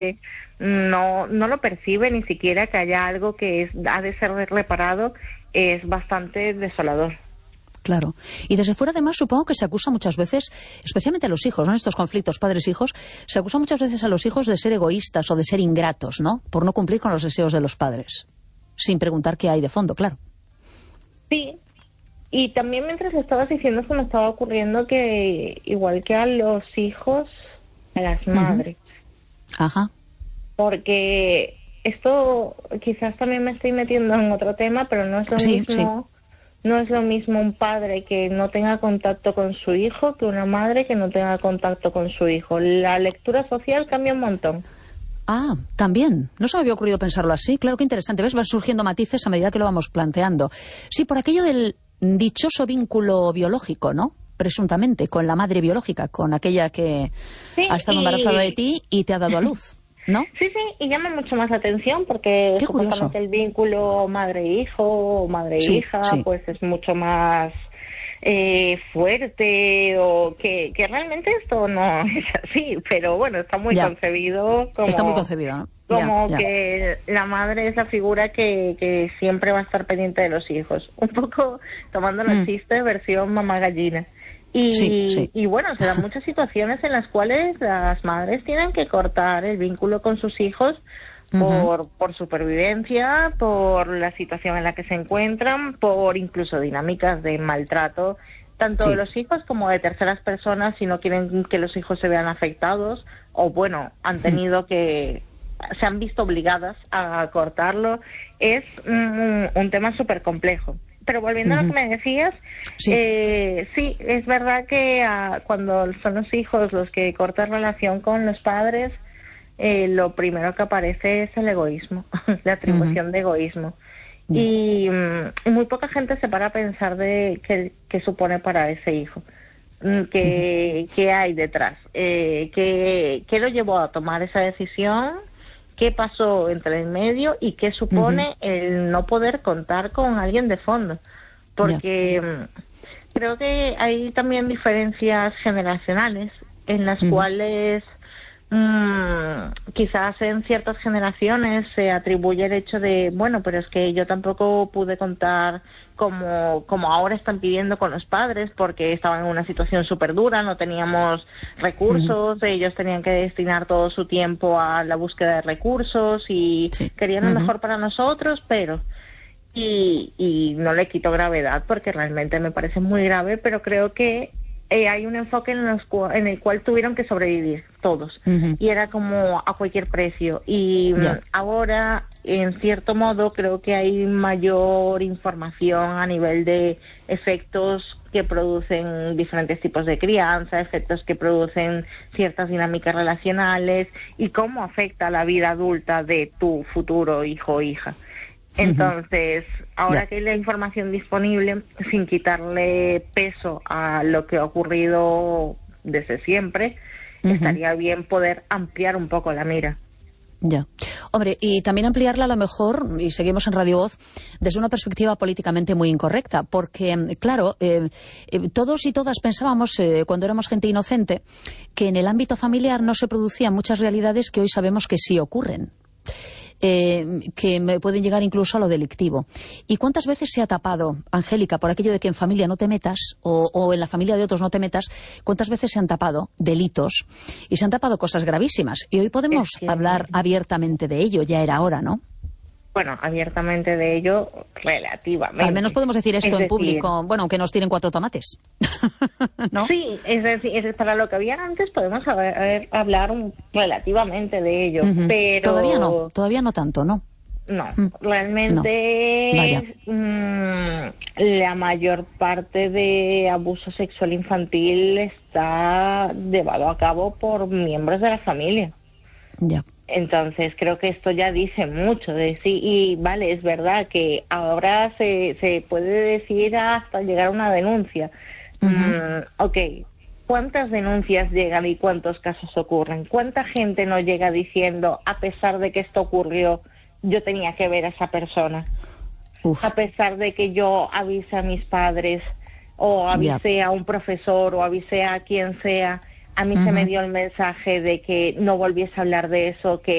no lo percibe ni siquiera que haya algo que ha de ser reparado, es bastante desolador. Claro. Y desde fuera, además, supongo que se acusa muchas veces, especialmente a los hijos, ¿no? En estos conflictos padres-hijos, se acusa muchas veces a los hijos de ser egoístas o de ser ingratos, ¿no? Por no cumplir con los deseos de los padres. Sin preguntar qué hay de fondo, claro. Sí. Y también mientras estabas diciendo se me estaba ocurriendo que, igual que a los hijos, a las madres. Ajá. Porque esto quizás también me estoy metiendo en otro tema, pero no es lo mismo. No es lo mismo un padre que no tenga contacto con su hijo que una madre que no tenga contacto con su hijo. La lectura social cambia un montón. Ah, también. No se me había ocurrido pensarlo así. Claro, qué interesante. ¿Ves? Van surgiendo matices a medida que lo vamos planteando. Sí, por aquello del dichoso vínculo biológico, ¿no? Presuntamente, con la madre biológica, con aquella que ha estado embarazada de ti y te ha dado a luz, ¿no? Sí, y llama mucho más la atención porque qué supuestamente curioso. el vínculo madre-hijo o madre-hija pues es mucho más fuerte, o que realmente esto no es así, pero bueno, está muy concebido como... Está muy concebido, ¿no? Como que la madre es la figura que siempre va a estar pendiente de los hijos. Un poco tomando los chistes versión mamá gallina. Y bueno, se dan muchas situaciones en las cuales las madres tienen que cortar el vínculo con sus hijos por supervivencia, por la situación en la que se encuentran, por incluso dinámicas de maltrato, tanto de los hijos como de terceras personas, si no quieren que los hijos se vean afectados, o bueno, han tenido que... se han visto obligadas a cortarlo. Es un tema súper complejo. Pero volviendo a lo que me decías, sí, es verdad que cuando son los hijos los que cortan relación con los padres, lo primero que aparece es el egoísmo, la atribución de egoísmo. Y muy poca gente se para a pensar de qué supone para ese hijo. ¿Qué hay detrás? ¿Qué lo llevó a tomar esa decisión? ¿Qué pasó entre el medio y qué supone el no poder contar con alguien de fondo? Porque creo que hay también diferencias generacionales en las cuales quizás en ciertas generaciones se atribuye el hecho de, bueno, pero es que yo tampoco pude contar como ahora están pidiendo con los padres, porque estaban en una situación súper dura, no teníamos recursos, ellos tenían que destinar todo su tiempo a la búsqueda de recursos y querían lo mejor para nosotros, pero... Y no le quito gravedad porque realmente me parece muy grave, pero creo que hay un enfoque en el cual tuvieron que sobrevivir todos y era como a cualquier precio y ahora en cierto modo creo que hay mayor información a nivel de efectos que producen diferentes tipos de crianza, efectos que producen ciertas dinámicas relacionales y cómo afecta la vida adulta de tu futuro hijo o hija. Entonces, ahora que hay la información disponible, sin quitarle peso a lo que ha ocurrido desde siempre, estaría bien poder ampliar un poco la mira. Ya. Hombre, y también ampliarla a lo mejor, y seguimos en Radio Voz, desde una perspectiva políticamente muy incorrecta, porque, claro, todos y todas pensábamos, cuando éramos gente inocente, que en el ámbito familiar no se producían muchas realidades que hoy sabemos que sí ocurren. Que pueden llegar incluso a lo delictivo. ¿Y cuántas veces se ha tapado, Angélica, por aquello de que en familia no te metas o en la familia de otros no te metas? ¿Cuántas veces se han tapado delitos y se han tapado cosas gravísimas? Y hoy podemos hablar abiertamente de ello, ya era hora, ¿no? Bueno, abiertamente de ello, relativamente. Al menos podemos decir esto en público, bueno, aunque nos tiren 4 tomates, ¿no? Sí, es decir, para lo que había antes podemos hablar relativamente de ello, pero... Todavía no tanto, ¿no? No, realmente la mayor parte de abuso sexual infantil está llevado a cabo por miembros de la familia. Ya. Entonces creo que esto ya dice mucho de sí, y vale, es verdad que ahora se puede decir hasta llegar a una denuncia. ¿Cuántas denuncias llegan y cuántos casos ocurren? ¿Cuánta gente no llega diciendo, a pesar de que esto ocurrió, yo tenía que ver a esa persona? A pesar de que yo avise a mis padres, o avisé a un profesor, o avisé a quien sea, a mí se me dio el mensaje de que no volviese a hablar de eso, que